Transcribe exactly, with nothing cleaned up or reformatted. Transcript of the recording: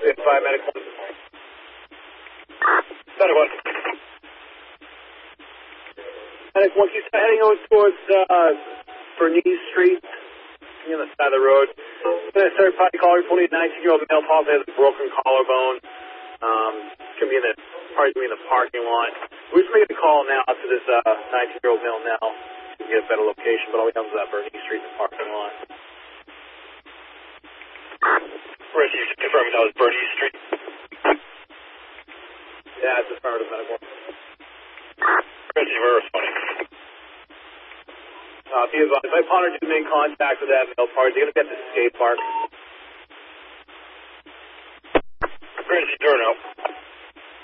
It's five medic one. Medic one. Medic one, keep heading over towards uh, Bernice Street, on the side of the road. Then a third party call reporting a nineteen-year-old male possibly has a broken collarbone. Um, it's going to be in the, probably going to be in the parking lot. We're just making a call now to this uh, nineteen-year-old male now to get a better location, but all we have is that Bernice Street in the parking lot. Rich, you confirming that was Bernice Street? Yeah, it's affirmative medical. Rich, you were responding. Uh, be advised, my partner did make contact with that male party. They're going to get to the skate park.